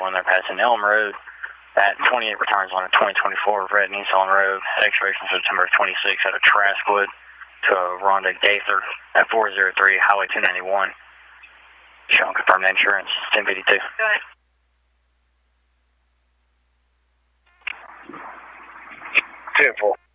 when they're passing Elm Road. That 28 returns on a 2024 red Nissan Rogue. Expiration September 26 out of Traskwood to Rhonda Gaither at 403 Highway 291. Showing confirmed insurance, 1052. Go ahead. 10-4.